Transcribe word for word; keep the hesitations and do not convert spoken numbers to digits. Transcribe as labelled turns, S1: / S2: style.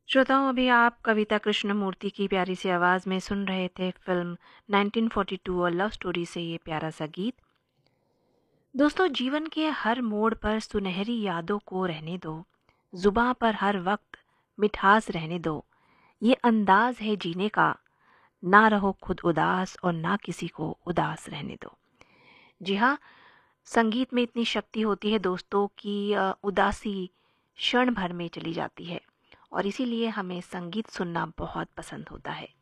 S1: श्रोताओं, अभी आप कविता कृष्णमूर्ति की प्यारी सी आवाज़ में सुन रहे थे फिल्म नाइनटीन फोर्टी टू और लव स्टोरी से ये प्यारा सा गीत। दोस्तों, जीवन के हर मोड़ पर सुनहरी यादों को रहने दो, जुबां पर हर वक्त मिठास रहने दो। ये अंदाज है जीने का, ना रहो खुद उदास और ना किसी को उदास रहने दो। जी हाँ, संगीत में इतनी शक्ति होती है दोस्तों कि अ, उदासी क्षण भर में चली जाती है और इसीलिए हमें संगीत सुनना बहुत पसंद होता है।